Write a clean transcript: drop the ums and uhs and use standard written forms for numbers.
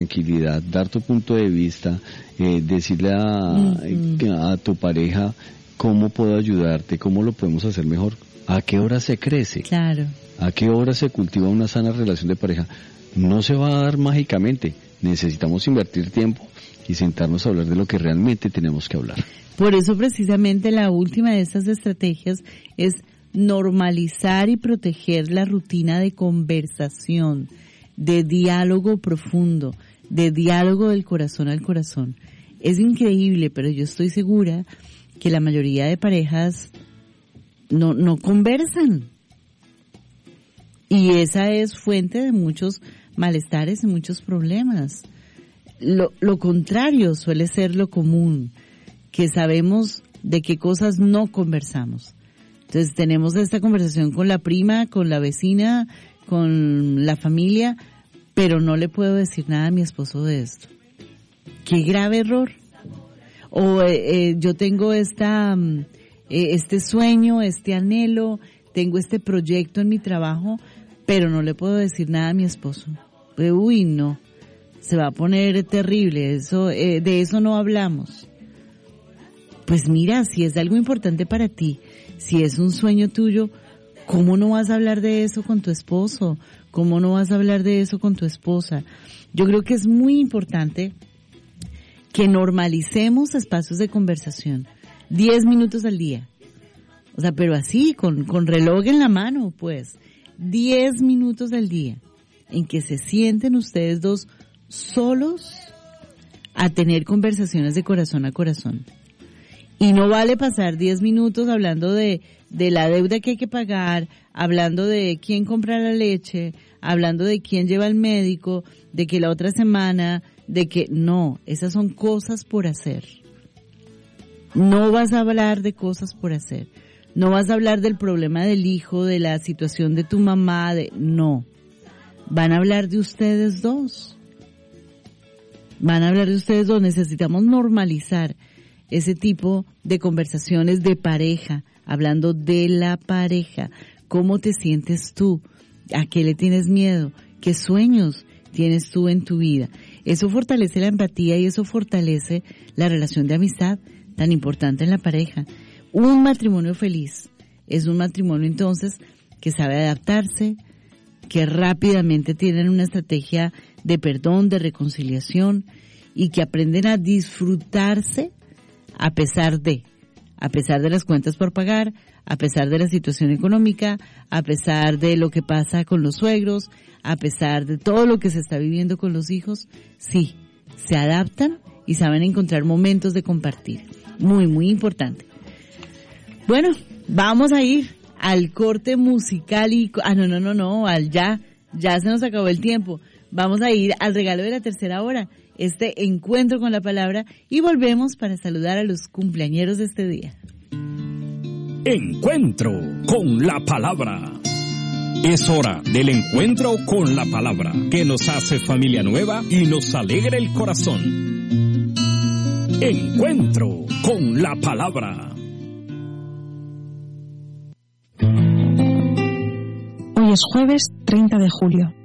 tranquilidad, dar tu punto de vista, decirle a tu pareja cómo puedo ayudarte, cómo lo podemos hacer mejor, a qué hora se crece, claro, a qué hora se cultiva una sana relación de pareja. No se va a dar mágicamente, necesitamos invertir tiempo y sentarnos a hablar de lo que realmente tenemos que hablar. Por eso precisamente la última de estas estrategias es normalizar y proteger la rutina de conversación, de diálogo profundo, de diálogo del corazón al corazón. Es increíble, pero yo estoy segura que la mayoría de parejas no conversan. Y esa es fuente de muchos malestares y muchos problemas. Lo contrario suele ser lo común, que sabemos de qué cosas no conversamos. Entonces tenemos esta conversación con la prima, con la vecina, con la familia, pero no le puedo decir nada a mi esposo de esto. ¡Qué grave error! O yo tengo este sueño, este anhelo, tengo este proyecto en mi trabajo, pero no le puedo decir nada a mi esposo. Uy, no, se va a poner terrible, de eso no hablamos. Pues mira, si es algo importante para ti, si es un sueño tuyo, ¿cómo no vas a hablar de eso con tu esposo? ¿Cómo no vas a hablar de eso con tu esposa? Yo creo que es muy importante que normalicemos espacios de conversación, 10 minutos al día. O sea, pero así, con reloj en la mano, pues, 10 minutos al día, en que se sienten ustedes dos solos a tener conversaciones de corazón a corazón. Y no vale pasar 10 minutos hablando de la deuda que hay que pagar, hablando de quién compra la leche, hablando de quién lleva al médico, de que la otra semana, de que no, esas son cosas por hacer. No vas a hablar de cosas por hacer. No vas a hablar del problema del hijo, de la situación de tu mamá, no. Van a hablar de ustedes dos. Van a hablar de ustedes dos. Necesitamos normalizar ese tipo de conversaciones de pareja, hablando de la pareja. ¿Cómo te sientes tú? ¿A qué le tienes miedo? ¿Qué sueños tienes tú en tu vida? Eso fortalece la empatía y eso fortalece la relación de amistad tan importante en la pareja. Un matrimonio feliz es un matrimonio entonces que sabe adaptarse, que rápidamente tienen una estrategia de perdón, de reconciliación y que aprenden a disfrutarse a pesar de las cuentas por pagar, a pesar de la situación económica, a pesar de lo que pasa con los suegros, a pesar de todo lo que se está viviendo con los hijos, sí, se adaptan y saben encontrar momentos de compartir. Muy, muy importante. Bueno, vamos a ir al corte musical y... ya se nos acabó el tiempo. Vamos a ir al regalo de la tercera hora, este encuentro con la palabra, y volvemos para saludar a los cumpleañeros de este día. Encuentro con la palabra. Es hora del encuentro con la palabra, que nos hace familia nueva y nos alegra el corazón. Encuentro con la palabra. Hoy es jueves 30 de julio.